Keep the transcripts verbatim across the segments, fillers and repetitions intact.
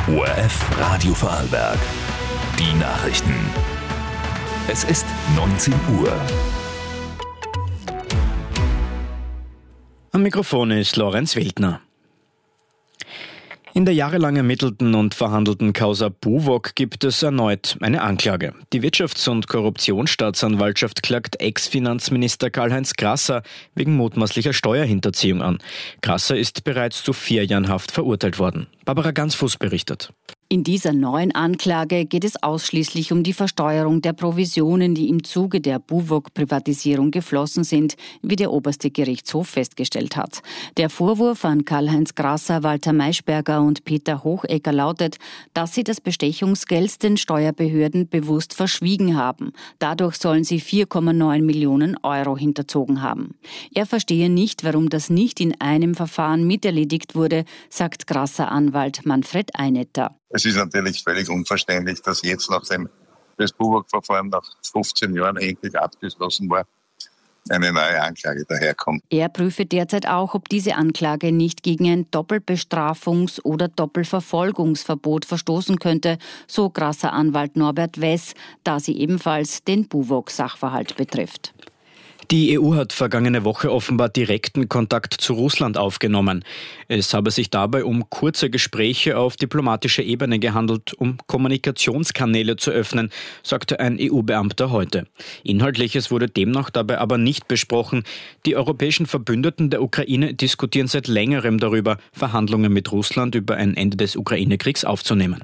O R F Radio Vorarlberg. Die Nachrichten. Es ist neunzehn Uhr. Am Mikrofon ist Lorenz Wildner. In der jahrelang ermittelten und verhandelten Causa Buwog gibt es erneut eine Anklage. Die Wirtschafts- und Korruptionsstaatsanwaltschaft klagt Ex-Finanzminister Karl-Heinz Grasser wegen mutmaßlicher Steuerhinterziehung an. Grasser ist bereits zu vier Jahren Haft verurteilt worden. Barbara Gansfuß berichtet. In dieser neuen Anklage geht es ausschließlich um die Versteuerung der Provisionen, die im Zuge der Buwog-Privatisierung geflossen sind, wie der oberste Gerichtshof festgestellt hat. Der Vorwurf an Karl-Heinz Grasser, Walter Maischberger und Peter Hochecker lautet, dass sie das Bestechungsgeld den Steuerbehörden bewusst verschwiegen haben. Dadurch sollen sie vier Komma neun Millionen Euro hinterzogen haben. Er verstehe nicht, warum das nicht in einem Verfahren miterledigt wurde, sagt Grasser-Anwalt Manfred Einetter. Es ist natürlich völlig unverständlich, dass jetzt, nachdem das Buwog-Verfahren nach fünfzehn Jahren endlich abgeschlossen war, eine neue Anklage daherkommt. Er prüfe derzeit auch, ob diese Anklage nicht gegen ein Doppelbestrafungs- oder Doppelverfolgungsverbot verstoßen könnte, so Grasser Anwalt Norbert Wess, da sie ebenfalls den Buwog-Sachverhalt betrifft. Die E U hat vergangene Woche offenbar direkten Kontakt zu Russland aufgenommen. Es habe sich dabei um kurze Gespräche auf diplomatischer Ebene gehandelt, um Kommunikationskanäle zu öffnen, sagte ein E U-Beamter heute. Inhaltliches wurde demnach dabei aber nicht besprochen. Die europäischen Verbündeten der Ukraine diskutieren seit längerem darüber, Verhandlungen mit Russland über ein Ende des Ukraine-Kriegs aufzunehmen.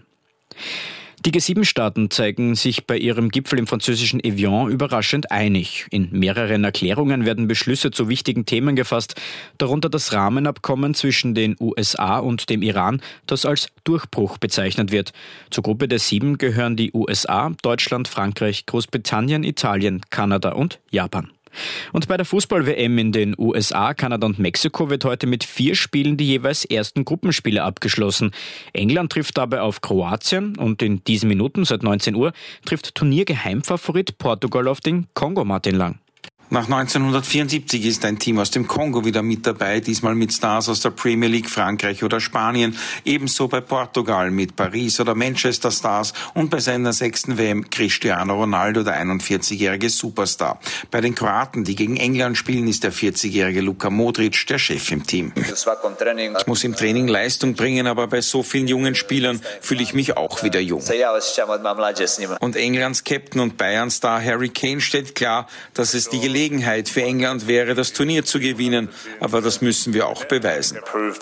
Die G sieben Staaten zeigen sich bei ihrem Gipfel im französischen Evian überraschend einig. In mehreren Erklärungen werden Beschlüsse zu wichtigen Themen gefasst, darunter das Rahmenabkommen zwischen den U S A und dem Iran, das als Durchbruch bezeichnet wird. Zur Gruppe der Sieben gehören die U S A, Deutschland, Frankreich, Großbritannien, Italien, Kanada und Japan. Und bei der Fußball-W M in den U S A, Kanada und Mexiko wird heute mit vier Spielen die jeweils ersten Gruppenspiele abgeschlossen. England trifft dabei auf Kroatien und in diesen Minuten seit neunzehn Uhr trifft Turniergeheimfavorit Portugal auf den Kongo. Martin Lang. Nach neunzehnhundertvierundsiebzig ist ein Team aus dem Kongo wieder mit dabei, diesmal mit Stars aus der Premier League, Frankreich oder Spanien. Ebenso bei Portugal mit Paris oder Manchester Stars und bei seiner sechsten W M Cristiano Ronaldo, der einundvierzigjährige Superstar. Bei den Kroaten, die gegen England spielen, ist der vierzigjährige Luka Modric der Chef im Team. Ich muss im Training Leistung bringen, aber bei so vielen jungen Spielern fühle ich mich auch wieder jung. Und Englands Captain und Bayern-Star Harry Kane stellt klar, dass es die Gelegenheit für England wäre, das Turnier zu gewinnen, aber das müssen wir auch beweisen.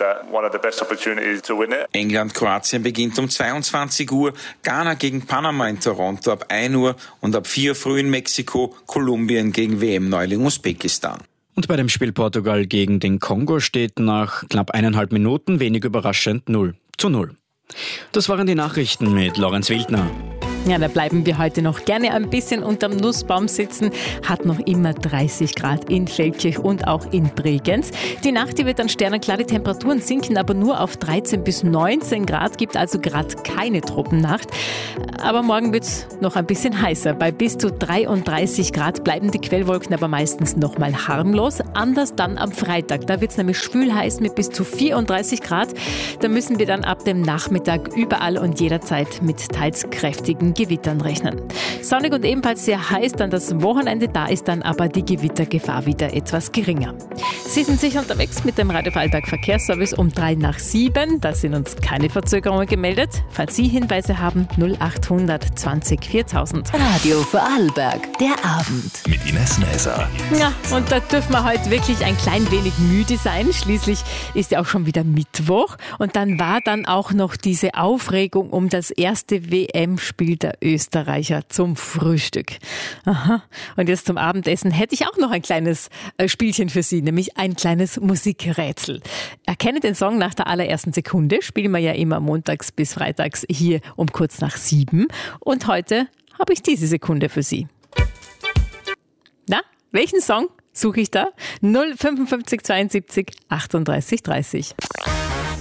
England-Kroatien beginnt um zweiundzwanzig Uhr, Ghana gegen Panama in Toronto ab ein Uhr und ab vier früh in Mexiko, Kolumbien gegen W M-Neuling Usbekistan. Und bei dem Spiel Portugal gegen den Kongo steht nach knapp eineinhalb Minuten wenig überraschend null zu null. Das waren die Nachrichten mit Lorenz Wildner. Ja, da bleiben wir heute noch gerne ein bisschen unterm Nussbaum sitzen. Hat noch immer dreißig Grad in Feldkirch und auch in Bregenz. Die Nacht, die wird dann sternenklar, die Temperaturen sinken aber nur auf dreizehn bis neunzehn Grad, gibt also gerade keine Tropennacht. Aber morgen wird es noch ein bisschen heißer. Bei bis zu dreiunddreißig Grad bleiben die Quellwolken aber meistens noch mal harmlos. Anders dann am Freitag. Da wird es nämlich schwülheiß mit bis zu vierunddreißig Grad. Da müssen wir dann ab dem Nachmittag überall und jederzeit mit teils kräftigen Gewittern rechnen. Sonnig und ebenfalls sehr heiß dann das Wochenende, da ist dann aber die Gewittergefahr wieder etwas geringer. Sie sind sicher unterwegs mit dem Radio Vorarlberg Verkehrsservice um drei nach sieben. Da sind uns keine Verzögerungen gemeldet. Falls Sie Hinweise haben, null achthundert zwanzig viertausend. Radio Vorarlberg, der Abend. Mit Ines Näser. Ja, und da dürfen wir heute wirklich ein klein wenig müde sein. Schließlich ist ja auch schon wieder Mittwoch. Und dann war dann auch noch diese Aufregung um das erste W M-Spiel der Österreicher zum Frühstück. Aha. Und jetzt zum Abendessen hätte ich auch noch ein kleines Spielchen für Sie, nämlich ein kleines Musikrätsel. Erkenne den Song nach der allerersten Sekunde, spielen wir ja immer montags bis freitags hier um kurz nach sieben. Und heute habe ich diese Sekunde für Sie. Na, welchen Song suche ich da? null fünfundfünfzig zweiundsiebzig achtunddreißig dreißig.